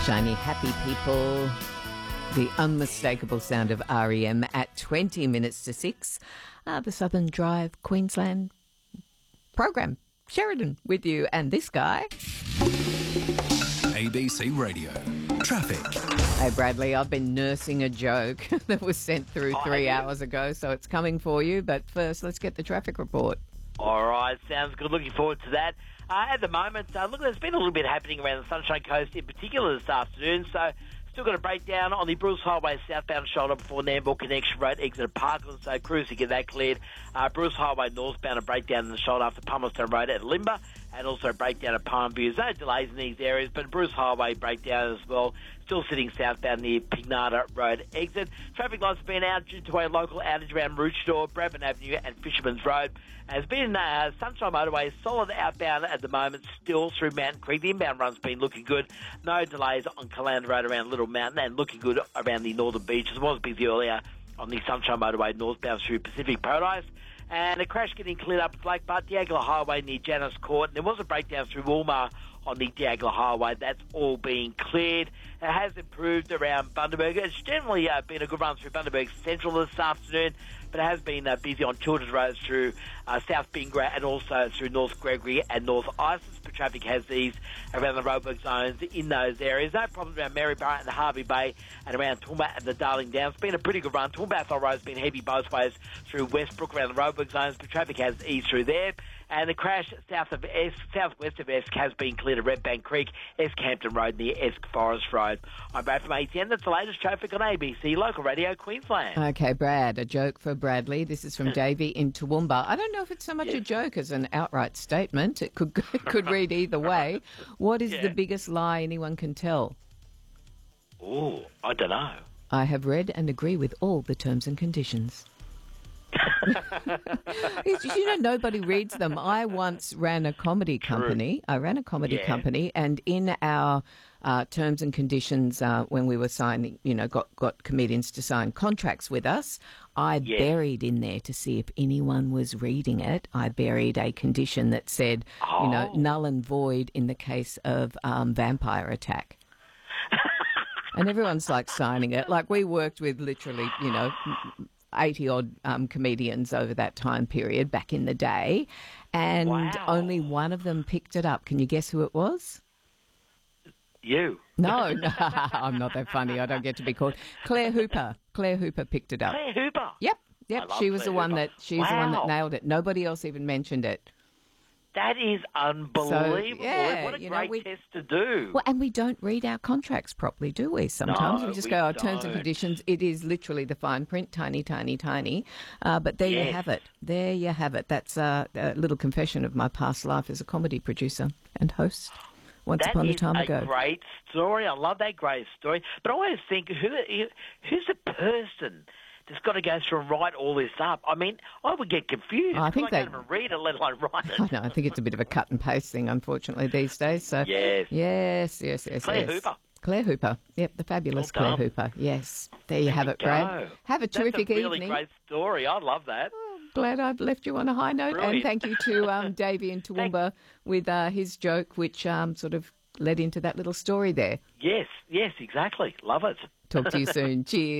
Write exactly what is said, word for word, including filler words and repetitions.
Shiny happy people. The unmistakable sound of R E M at twenty minutes to six. Uh, the Southern Drive Queensland program. Sheridan with you and this guy. A B C Radio. Traffic. Hey Bradley, I've been nursing a joke that was sent through Oh, three have you? hours ago, so it's coming for you. But first, let's get the traffic report. All right, sounds good. Looking forward to that. Uh, at the moment, uh, look, there's been a little bit happening around the Sunshine Coast in particular this afternoon, so still got a breakdown on the Bruce Highway southbound shoulder before Nambour Connection Road exit at Parkland, so crews to get that cleared. Uh, Bruce Highway northbound, a breakdown in the shoulder after Palmerston Road at Limber, and also a breakdown at Palm Views. No delays in these areas, but Bruce Highway breakdown as well. Still sitting southbound near Pignata Road exit. Traffic lights have been out due to a local outage around Roochdore, Bradman Avenue and Fisherman's Road. Has been uh, Sunshine Motorway, solid outbound at the moment, still through Mountain Creek. The inbound run's been looking good. No delays on Callanda Road around Little Mountain and looking good around the Northern Beaches. It was busy earlier on the Sunshine Motorway northbound through Pacific Paradise. And a crash getting cleared up at Lake Butt, Diagla Highway near Janus Court. And there was a breakdown through Woolmar on the Diagla Highway. That's all being cleared. It has improved around Bundaberg. It's generally uh, been a good run through Bundaberg Central this afternoon, but it has been uh, busy on Children's Road through uh, South Bingra and also through North Gregory and North Isis. But traffic has these around the roadwork zones in those areas. No problems around Maryborough and the Harvey Bay and around Toowoomba and the Darling Downs. It's been a pretty good run. Toowoomba Road's been heavy both ways through Westbrook around the roadwork zones, but traffic has eased through there. And the crash south of Esk, southwest of Esk has been cleared at Redbank Creek, Esk-Hampton Road near Esk Forest Road. I'm Brad from A T N. That's the latest traffic on A B C Local Radio Queensland. Okay, Brad, a joke for Bradley. This is from Davey in Toowoomba. I don't know if it's so much Yeah. a joke as an outright statement. It could it could read either way. What is Yeah. the biggest lie anyone can tell? Ooh, I don't know. I have read and agree with all the terms and conditions. It's- you know, nobody reads them. I once ran a comedy company. I ran a comedy Yeah. company, and in our uh, terms and conditions, uh, when we were signing, you know, got, got comedians to sign contracts with us, I Yeah. buried in there to see if anyone was reading it. I buried a condition that said, you know, Oh. null and void in the case of um, vampire attack. And everyone's like signing it. Like we worked with literally, you know, eighty odd um, comedians over that time period back in the day, and Wow. only one of them picked it up. Can you guess who it was? You. No, no, I'm not that funny. I don't get to be called. Claire Hooper. Claire Hooper picked it up. Claire Hooper. Yep, I yep. love She was Claire the one Hooper. that she's the one that Wow. nailed it. Nobody else even mentioned it. That is unbelievable. yeah, what a you know, great we- test to do. Well, and we don't read our contracts properly, do we? Sometimes No, we just we go, our terms and don't. conditions, it is literally the fine print, tiny, tiny, tiny. Uh, but there you Yes. have it. There you have it. That's uh, a little confession of my past life as a comedy producer and host once That upon a is time a ago. great story. I love that great story. But I always think, who, who's the person that's got to go through and write all this up? I mean, I would get confused. Oh, I think because I they- can't even read it, let alone write it. I know, I think it's a bit of a cut and paste thing, unfortunately, these days. So Yes. yes, yes, yes. Claire yes. Hooper. Claire Hooper. Yep, the fabulous Well Claire done. Hooper. Yes. There you have it, Go. Brad. Have a terrific That's a really evening. great story. I love that. Glad I've left you on a high note. Brilliant. And thank you to um, Davey in Toowoomba with uh, his joke, which um, sort of led into that little story there. Yes, yes, exactly. Love it. Talk to you soon. Cheers.